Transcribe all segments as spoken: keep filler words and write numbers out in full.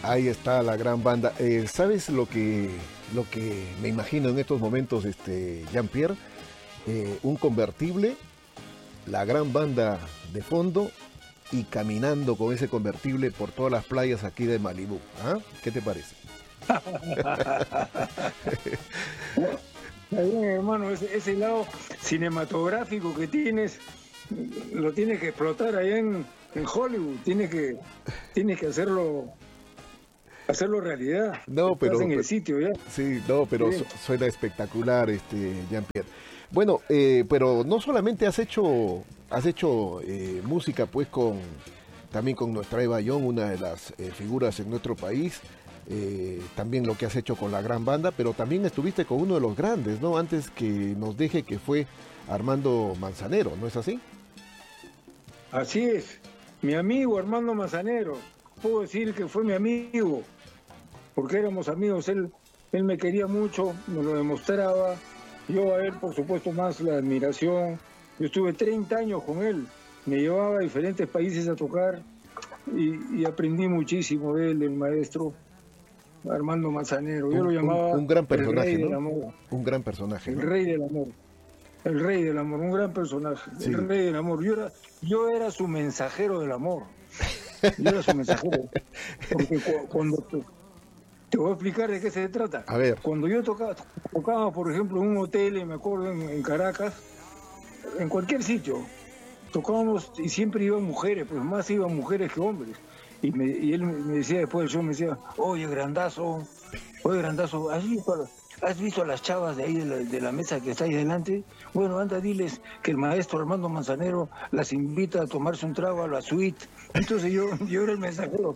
Ahí está la gran banda. Eh, ¿Sabes lo que, lo que me imagino en estos momentos, este, Jean-Pierre? Eh, un convertible, la gran banda de fondo y caminando con ese convertible por todas las playas aquí de Malibú. ¿Ah? ¿Qué te parece? Está bien, hermano, ese, ese lado cinematográfico que tienes, lo tienes que explotar allá en, en Hollywood, tienes que, tienes que hacerlo, hacerlo realidad. No, Estás pero, en el pero- sitio ya. sí, no, pero Sí. su- suena espectacular, este, Jean-Pierre. Bueno, eh, pero no solamente has hecho, has hecho eh, música, pues con también con nuestra Eva Young, una de las eh, figuras en nuestro país. Eh, también lo que has hecho con la gran banda, pero también estuviste con uno de los grandes, ¿no? Antes que nos deje, que fue Armando Manzanero, ¿no es así? Así es, mi amigo Armando Manzanero, puedo decir que fue mi amigo, porque éramos amigos, él, él me quería mucho, me lo demostraba, yo a él por supuesto más la admiración, yo estuve treinta años con él, me llevaba a diferentes países a tocar y, y aprendí muchísimo de él, del maestro Armando Manzanero, yo Un, lo un- llamaba un gran el personaje, rey del ¿no? amor, Un gran personaje, el ¿no? rey del amor. El rey del amor, un gran personaje, Sí. el rey del amor. Yo era, yo era su mensajero del amor. Yo era su mensajero. Porque cu- cuando te, te voy a explicar de qué se trata. A ver. Cuando yo tocaba, tocaba por ejemplo, en un hotel, me acuerdo, en, en Caracas, en cualquier sitio, tocábamos y siempre iban mujeres, pues más iban mujeres que hombres. Y, me, y él me decía después del show, me decía, oye, grandazo, oye, grandazo, ¿has visto, ¿has visto a las chavas de ahí de la, de la mesa que está ahí delante? Bueno, anda, diles que el maestro Armando Manzanero las invita a tomarse un trago a la suite. Entonces yo, yo era el mensajero.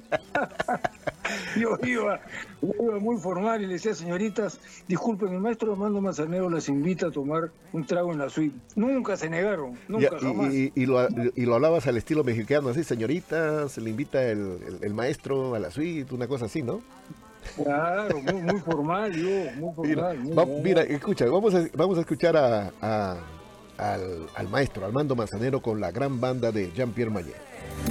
Yo iba, yo iba muy formal y le decía, señoritas, disculpen, el maestro Armando Manzanero las invita a tomar un trago en la suite. Nunca se negaron, nunca, Ya, y, jamás. y- y lo, y lo hablabas al estilo mexicano, así, señorita, se le invita el, el- el maestro a la suite, una cosa así, ¿no? Claro, muy, muy formal, yo, muy Mira, formal. Muy va- formal. mira, escucha, vamos a, vamos a escuchar a, a- al, al maestro Armando Manzanero con la gran banda de Jean-Pierre Maillet.